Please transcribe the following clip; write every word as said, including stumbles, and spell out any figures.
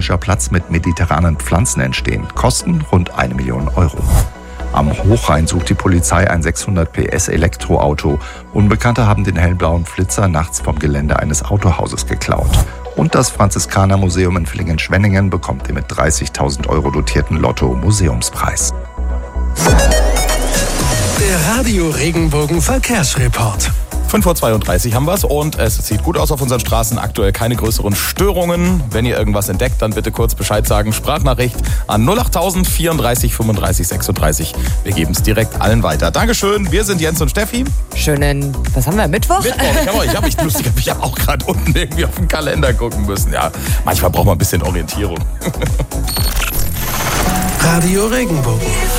Platz mit mediterranen Pflanzen entstehen. Kosten rund eine Million Euro. Am Hochrhein sucht die Polizei ein sechshundert P S Elektroauto. Unbekannte haben den hellblauen Flitzer nachts vom Gelände eines Autohauses geklaut. Und das Franziskanermuseum in Villingen-Schwenningen bekommt den mit dreißigtausend Euro dotierten Lotto-Museumspreis. Der Radio Regenbogen Verkehrsreport. fünf Uhr zweiunddreißig haben wir es und es sieht gut aus auf unseren Straßen. Aktuell keine größeren Störungen. Wenn ihr irgendwas entdeckt, dann bitte kurz Bescheid sagen. Sprachnachricht an null acht null null vierunddreißig fünfunddreißig sechsunddreißig. Wir geben es direkt allen weiter. Dankeschön. Wir sind Jens und Steffi. Schönen, was haben wir, Mittwoch? Mittwoch. Ich habe ich hab, ich, lustig, ich hab auch gerade unten irgendwie auf den Kalender gucken müssen. Ja, manchmal braucht man ein bisschen Orientierung. Radio Regenbogen.